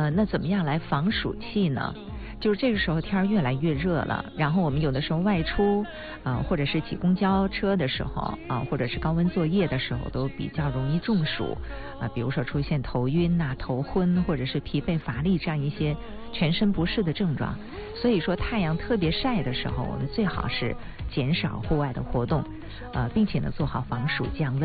那怎么样来防暑气呢？就是这个时候天儿越来越热了，然后我们有的时候外出或者是挤公交车的时候或者是高温作业的时候都比较容易中暑比如说出现头晕头昏或者是疲惫乏力这样一些全身不适的症状。所以说太阳特别晒的时候，我们最好是减少户外的活动并且呢做好防暑降温。